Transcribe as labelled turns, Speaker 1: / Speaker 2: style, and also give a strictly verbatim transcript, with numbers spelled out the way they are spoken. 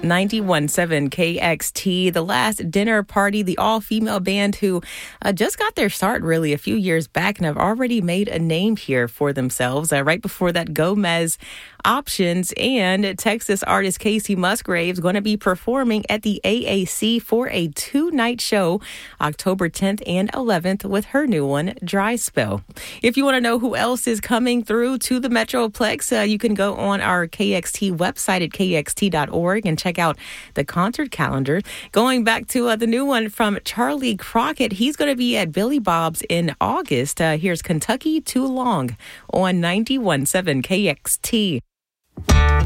Speaker 1: ninety-one point seven K X T, The Last Dinner Party, the all-female band who uh, just got their start really a few years back and have already made a name here for themselves. Uh, right before that, Gomez, Options, and Texas artist Casey Musgraves going to be performing at the A A C for a two-night show, October tenth and eleventh, with her new one, Dry Spell. If you want to know who else is coming through to the Metroplex, uh, you can go on our K X T website at K X T dot org and check out the concert calendar. Going back to uh, the new one from Charlie Crockett, he's going to be at Billy Bob's in August. Uh, here's Kentucky Too Long on ninety-one point seven K X T.